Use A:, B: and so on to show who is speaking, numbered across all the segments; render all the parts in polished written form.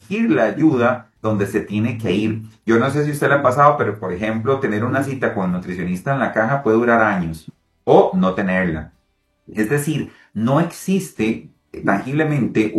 A: dirigir la ayuda donde se tiene que ir. Yo no sé si a usted le ha pasado, pero por ejemplo, tener una cita con el nutricionista en la caja puede durar años o no tenerla. Es decir, no existe tangiblemente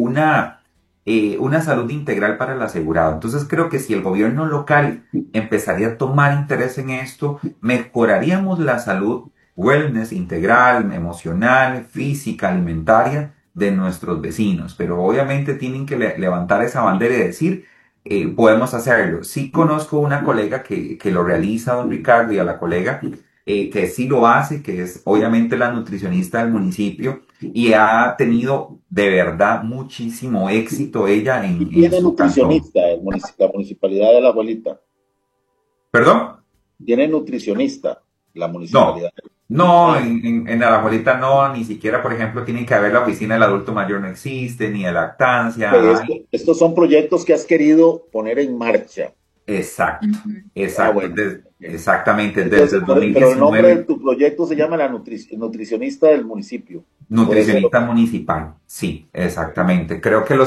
A: una salud integral para el asegurado. Entonces creo que si el gobierno local empezaría a tomar interés en esto, mejoraríamos la salud, wellness integral, emocional, física, alimentaria de nuestros vecinos. Pero obviamente tienen que levantar esa bandera y decir, podemos hacerlo. Sí conozco una colega que lo realiza, don Ricardo, y a la colega que sí lo hace, que es obviamente la nutricionista del municipio y ha tenido de verdad muchísimo éxito ella
B: Y
A: en
B: tiene
A: su cantón.
B: nutricionista, la municipalidad de la abuelita.
A: ¿Perdón?
B: Tiene nutricionista, la
A: No.
B: municipalidad.
A: No,
B: Ah,
A: en la abuelita no, ni siquiera, por ejemplo, tienen que haber la oficina del adulto mayor, no existe, ni de
B: ok,
A: lactancia.
B: estos son proyectos que has querido poner en marcha.
A: Exacto,
C: Ujú.
B: Ah,
A: exacto,
B: bueno. Ok.
A: exactamente, desde
B: Entonces,
A: el
B: pero el nombre de
A: 2019.
B: tu proyecto se llama la nutricionista del municipio. Puede ser.
A: Nutricionista municipal, sí, exactamente. Creo que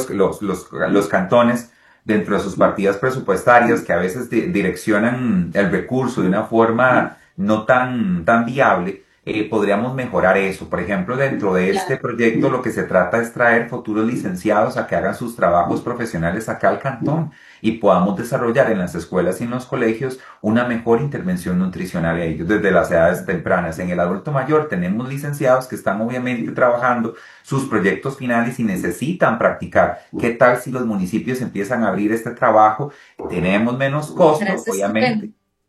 A: los cantones, dentro de sus partidas presupuestarias, que a veces direccionan el recurso de una forma no tan viable, podríamos mejorar eso. Por ejemplo, dentro de este
C: Claro.
A: proyecto lo que se trata es traer futuros licenciados a que hagan sus trabajos profesionales acá al cantón y podamos desarrollar en las escuelas y en los colegios una mejor intervención nutricional a ellos desde las edades tempranas. En el adulto mayor tenemos licenciados que están obviamente trabajando sus proyectos finales y necesitan practicar. ¿Qué tal si los municipios empiezan a abrir este trabajo? Tenemos menos costos,
C: Parece estupendo.
A: obviamente.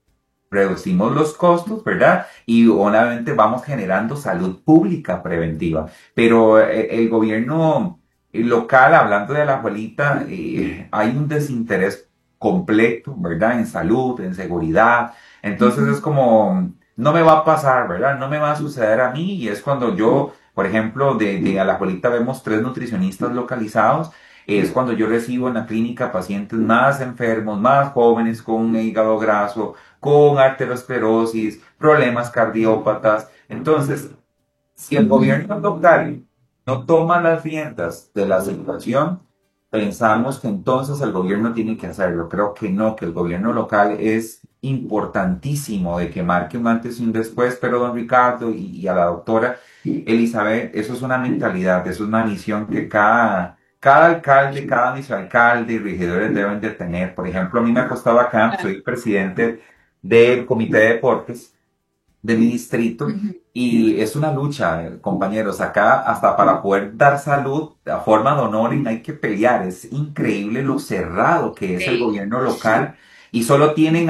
A: Reducimos los costos, ¿verdad? Y obviamente vamos generando salud pública preventiva. Pero el gobierno local, hablando de la abuelita, hay un desinterés completo, ¿verdad? En salud, en seguridad. Entonces es
C: Ujú.
A: como, no me va a pasar, ¿verdad? No me va a suceder a mí. Y es cuando yo, por ejemplo, de a la abuelita vemos 3 nutricionistas localizados. Es cuando yo recibo en la clínica pacientes más enfermos, más jóvenes con un hígado graso, con arteriosclerosis, problemas cardiópatas. Entonces, si el gobierno local no toma las riendas de la situación, pensamos que entonces el gobierno tiene que hacerlo. Creo que no, que el gobierno local es importantísimo de que marque un antes y un después, pero don Ricardo y a la doctora Elizabeth, eso es una mentalidad, eso es una visión que cada alcalde, cada vicealcalde y regidores deben de tener. Por ejemplo, a mí me ha costado acá,
C: Claro.
A: soy presidente del comité de deportes de mi distrito
C: Ujú.
A: y es una lucha, compañeros. Acá hasta para poder dar salud a forma de honoring hay que pelear. Es increíble lo cerrado que es el
C: Sí.
A: gobierno local y solo tienen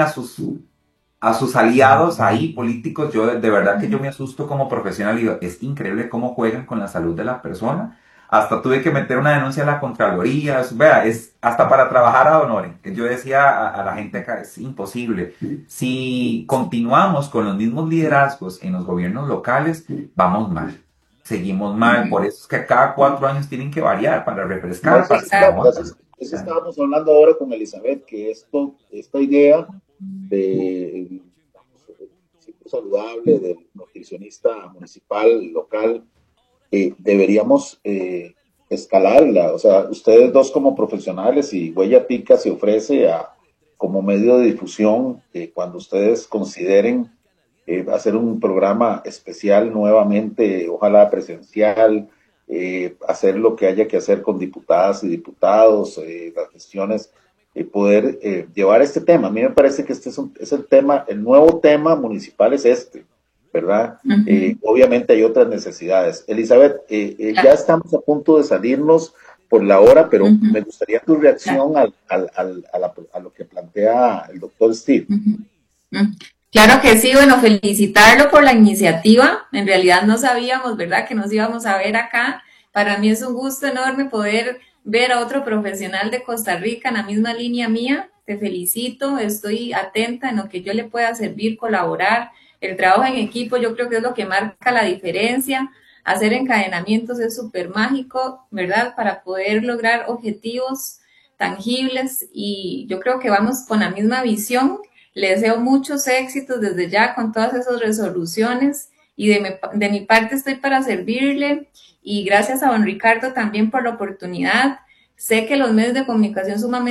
A: a sus aliados ahí políticos. Yo de verdad que yo
C: Ujú.
A: me asusto como profesional y digo, es increíble cómo juegan con la salud de la persona. Hasta tuve que meter una denuncia a la Contraloría. Vea, es hasta para trabajar a honorem. Yo decía a la gente acá, es imposible. Si continuamos con los mismos liderazgos en los gobiernos locales, vamos mal. Seguimos mal.
C: Ujú.
A: Por eso es que cada 4 años tienen que variar para refrescar,
B: Eso,
A: para renovar.
B: eso estábamos hablando ahora con Elizabeth, que esta idea de ciclo saludable, del nutricionista municipal, local, deberíamos escalarla. O sea, ustedes dos como profesionales y Huella Tica se ofrece como medio de difusión cuando ustedes consideren hacer un programa especial nuevamente, ojalá presencial, hacer lo que haya que hacer con diputadas y diputados, las gestiones, poder llevar este tema. A mí me parece que este es el tema, el nuevo tema municipal es este, ¿verdad?
C: Ujú.
B: Obviamente hay otras necesidades. Elizabeth, ya
C: Claro.
B: estamos a punto de salirnos por la hora, pero
C: Ujú.
B: me gustaría tu
C: Claro.
B: reacción a lo que plantea el doctor Steve.
C: Ujú. Mm. Claro que sí, bueno, felicitarlo por la iniciativa. En realidad no sabíamos, ¿verdad?, que nos íbamos a ver acá. Para mí es un gusto enorme poder ver a otro profesional de Costa Rica en la misma línea mía. Te felicito, estoy atenta en lo que yo le pueda servir, colaborar. El trabajo en equipo yo creo que es lo que marca la diferencia. Hacer encadenamientos es súper mágico, ¿verdad?, para poder lograr objetivos tangibles y yo creo que vamos con la misma visión. Le deseo muchos éxitos desde ya con todas esas resoluciones y de mi parte estoy para servirle y gracias a don Ricardo también por la oportunidad. Sé que los medios de comunicación sumamente